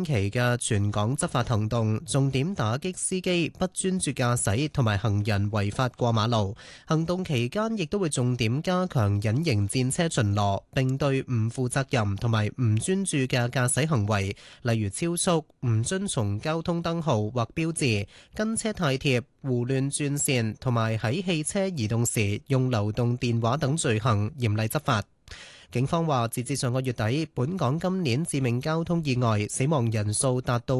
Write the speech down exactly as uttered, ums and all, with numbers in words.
星期嘅全港執法行動，重點打擊司機不專注駕駛同埋行人違法過馬路。行動期間亦都會重點加強隱形戰車巡邏，並對唔負責任同埋唔專注嘅駕駛行為，例如超速、唔遵從交通燈號或標誌、跟車太貼、胡亂轉線同埋喺汽車移動時用流動電話等罪行嚴厲執法。警方話，截至上個月底，本港今年致命交通意外死亡人數達到